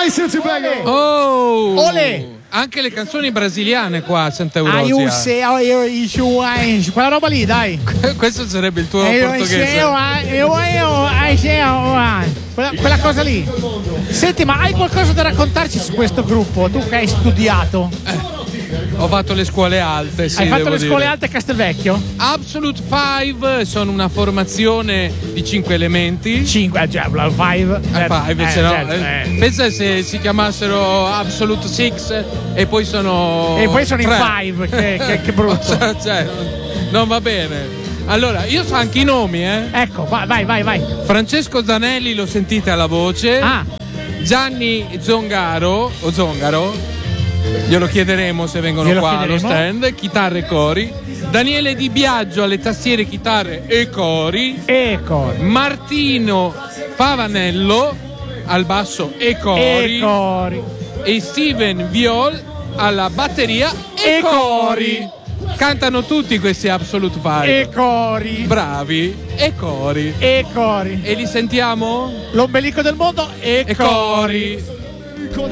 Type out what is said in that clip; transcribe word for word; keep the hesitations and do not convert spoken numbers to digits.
Maestro, ti prego. Oh! Olè! Anche le canzoni brasiliane qua a Santa Ah, io Eurosia. sei, oh, io, io, io, quella roba lì, dai. Questo sarebbe il tuo Eh, io, portoghese. io, io, io, io, quella, quella cosa lì. Senti, ma hai qualcosa da raccontarci su questo gruppo? Tu che hai studiato? Ho fatto le scuole alte, sì, Hai fatto devo le scuole dire. alte a Castelvecchio? Absolute Five sono una formazione di cinque elementi. cinque, eh, già, la five. Ah, five, eh, se no, certo, eh, eh. pensa se si chiamassero Absolute Six e poi sono E poi sono tre. in five, che, che, che brutto. Cioè, non va bene. Allora, io so anche i nomi, eh. Ecco, vai, vai, vai, vai. Francesco Zanelli lo sentite alla voce. Ah, Gianni Zongaro o Zongaro, glielo chiederemo se vengono Glielo qua allo chiederemo. stand. Chitarre e cori. Daniele Di Biagio alle tastiere, chitarre e cori. ecco. Martino Pavanello al basso e cori. E cori. E Steven Viol alla batteria e, E cori. Cantano tutti questi Absolute Five. E cori. Bravi. E cori. E cori. E li sentiamo? L'ombelico del mondo e, E cori.